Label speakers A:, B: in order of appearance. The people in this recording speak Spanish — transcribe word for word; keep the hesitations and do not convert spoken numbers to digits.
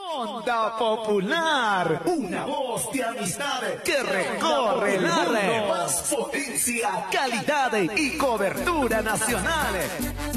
A: Onda Popular, una voz de amistad que recorre el mundo. Más potencia, calidad y cobertura nacional.